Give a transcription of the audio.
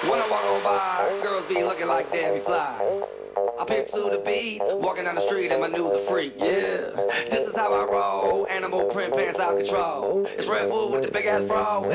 When I walk on by, girls be looking like Debbie Fly. I pick to the beat, walking down the street and my new the freak, yeah. This is how I roll, animal print pants out control. It's Red Bull with the big ass bra,